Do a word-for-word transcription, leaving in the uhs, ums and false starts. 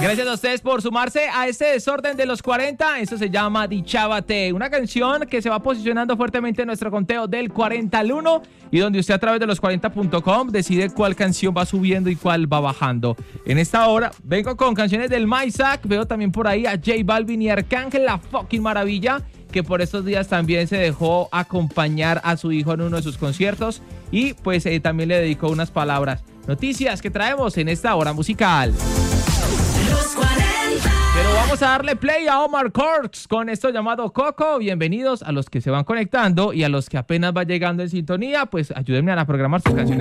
Gracias a ustedes por sumarse a este desorden de los cuarenta. Eso se llama Dichábate, una canción que se va posicionando fuertemente en nuestro conteo del cuarenta al uno y donde usted a través de los cuarenta punto com decide cuál canción va subiendo y cuál va bajando. En esta hora vengo con canciones del Maisac, veo también por ahí a J Balvin y Arcángel, la fucking maravilla, que por estos días también se dejó acompañar a su hijo en uno de sus conciertos y pues eh, también le dedicó unas palabras. Noticias que traemos en esta hora musical. Los cuarenta. Pero vamos a darle play a Omar Courtz con esto llamado Coco. Bienvenidos a los que se van conectando y a los que apenas va llegando en sintonía, pues ayúdenme a programar sus canciones.